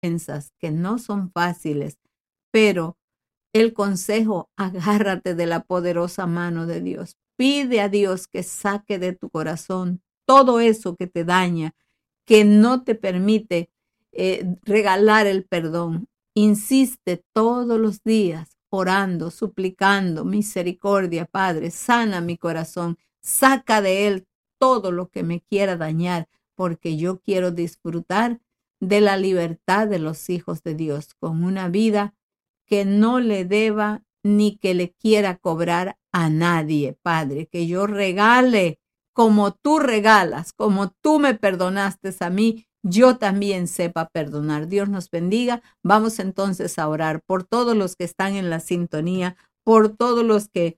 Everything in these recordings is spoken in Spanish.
recompensas que no son fáciles, pero el consejo, agárrate de la poderosa mano de Dios. Pide a Dios que saque de tu corazón todo eso que te daña, que no te permite regalar el perdón. Insiste todos los días orando, suplicando misericordia, Padre, sana mi corazón, saca de él todo lo que me quiera dañar, porque yo quiero disfrutar de la libertad de los hijos de Dios, con una vida que no le deba ni que le quiera cobrar a nadie, Padre, que yo regale como tú regalas, como tú me perdonaste a mí, yo también sepa perdonar. Dios nos bendiga. Vamos entonces a orar por todos los que están en la sintonía, por todos los que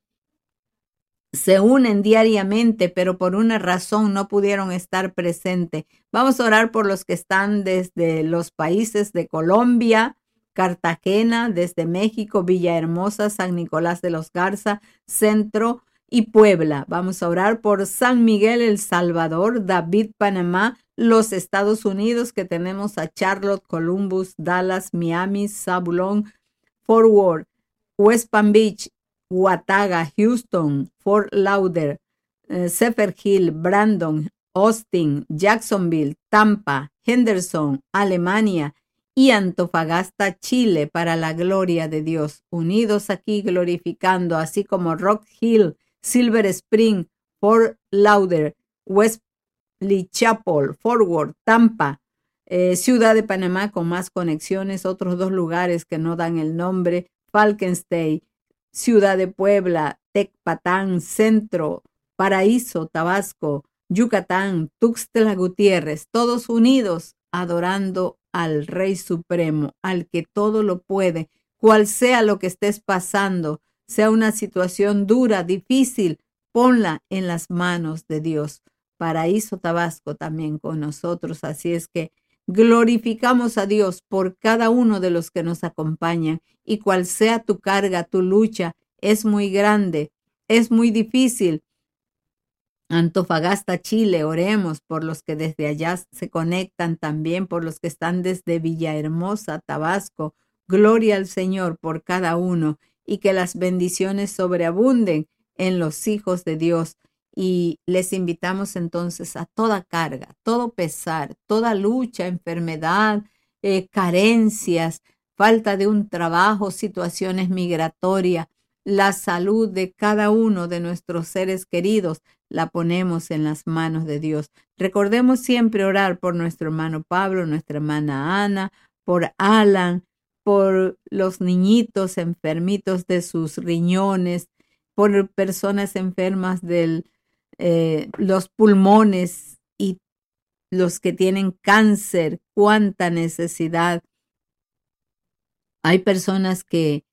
se unen diariamente, pero por una razón no pudieron estar presentes. Vamos a orar por los que están desde los países de Colombia, Cartagena, desde México, Villahermosa, San Nicolás de los Garza, Centro y Puebla. Vamos a orar por San Miguel, El Salvador, David, Panamá, los Estados Unidos, que tenemos a Charlotte, Columbus, Dallas, Miami, Zabulón, Fort Worth, West Palm Beach, Watauga, Houston, Fort Lauderdale, Zephyrhills, Brandon, Austin, Jacksonville, Tampa, Henderson, Alemania y Antofagasta, Chile, para la gloria de Dios. Unidos aquí glorificando, así como Rock Hill, Silver Spring, Fort Lauderdale, Wesley Chapel, Fort Worth, Tampa, Ciudad de Panamá con más conexiones, otros 2 lugares que no dan el nombre, Falkenstein, Ciudad de Puebla, Tecpatán, Centro, Paraíso, Tabasco, Yucatán, Tuxtla Gutiérrez, todos unidos adorando al Rey Supremo, al que todo lo puede, cual sea lo que estés pasando, sea una situación dura, difícil, ponla en las manos de Dios. Paraíso, Tabasco también con nosotros, así es que glorificamos a Dios por cada uno de los que nos acompañan y cual sea tu carga, tu lucha, es muy grande, es muy difícil. Antofagasta, Chile, oremos por los que desde allá se conectan, también por los que están desde Villahermosa, Tabasco. Gloria al Señor por cada uno y que las bendiciones sobreabunden en los hijos de Dios. Y les invitamos entonces a toda carga, todo pesar, toda lucha, enfermedad, carencias, falta de un trabajo, situaciones migratorias, la salud de cada uno de nuestros seres queridos, la ponemos en las manos de Dios. Recordemos siempre orar por nuestro hermano Pablo, nuestra hermana Ana, por Alan, por los niñitos enfermitos de sus riñones, por personas enfermas de los pulmones y los que tienen cáncer. Cuánta necesidad. Hay personas que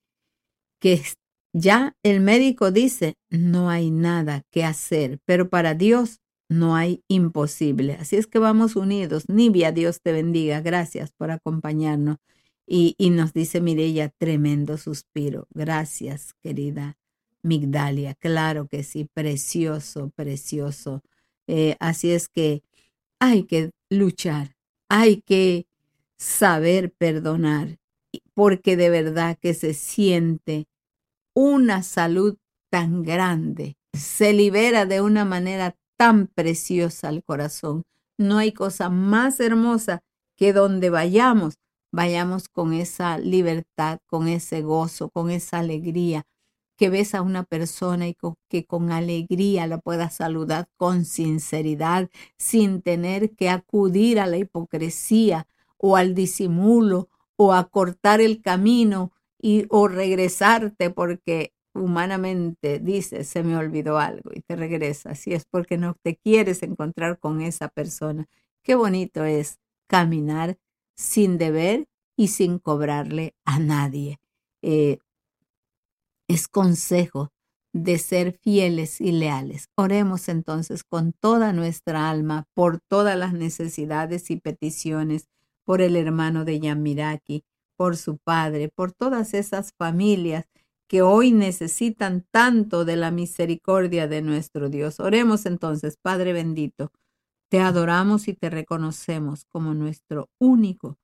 ya el médico dice, no hay nada que hacer, pero para Dios no hay imposible. Así es que vamos unidos. Nibia, Dios te bendiga. Gracias por acompañarnos. Y nos dice Mireya, tremendo suspiro. Gracias, querida Migdalia. Claro que sí, precioso, precioso. Así es que hay que luchar, hay que saber perdonar, porque de verdad que se siente una salud tan grande, se libera de una manera tan preciosa al corazón. No hay cosa más hermosa que donde vayamos, vayamos con esa libertad, con ese gozo, con esa alegría, que ves a una persona y que con alegría la puedas saludar con sinceridad, sin tener que acudir a la hipocresía o al disimulo o a cortar el camino o regresarte porque humanamente dices, se me olvidó algo y te regresas. Si es porque no te quieres encontrar con esa persona. Qué bonito es caminar sin deber y sin cobrarle a nadie. Es consejo de ser fieles y leales. Oremos entonces con toda nuestra alma por todas las necesidades y peticiones, por el hermano de Yamiraki, por su padre, por todas esas familias que hoy necesitan tanto de la misericordia de nuestro Dios. Oremos entonces, Padre bendito, te adoramos y te reconocemos como nuestro único